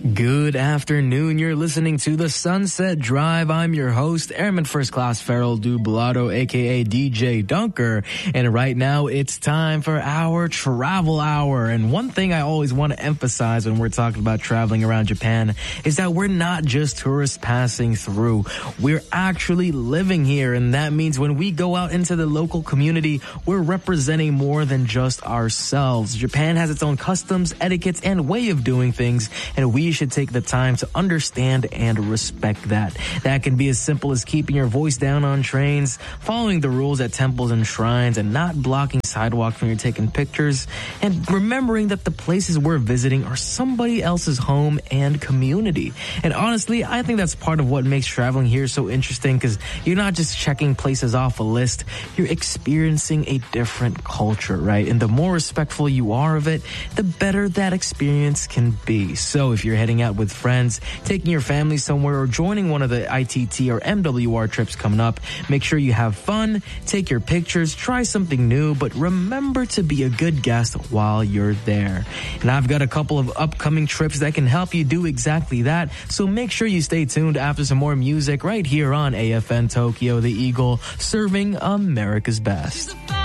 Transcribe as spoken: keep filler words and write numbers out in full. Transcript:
Good afternoon. You're listening to The Sunset Drive. I'm your host, Airman First Class Farrell Dublado, aka D J Dunker. And right now it's time for our travel hour. And one thing I always want to emphasize when we're talking about traveling around Japan is that we're not just tourists passing through. We're actually living here. And that means when we go out into the local community, we're representing more than just ourselves. Japan has its own customs, etiquettes, and way of doing things. And we should take the time to understand and respect that. That can be as simple as keeping your voice down on trains, following the rules at temples and shrines, and not blocking sidewalks when you're taking pictures, and remembering that the places we're visiting are somebody else's home and community. And honestly, I think that's part of what makes traveling here so interesting, because you're not just checking places off a list, you're experiencing a different culture, right? And the more respectful you are of it, the better that experience can be. So if you're heading out with friends, taking your family somewhere, or joining one of the I T T or M W R trips coming up, make sure you have fun, take your pictures, try something new, but remember to be a good guest while you're there. And I've got a couple of upcoming trips that can help you do exactly that, so make sure you stay tuned after some more music right here on A F N Tokyo, the Eagle, serving America's best.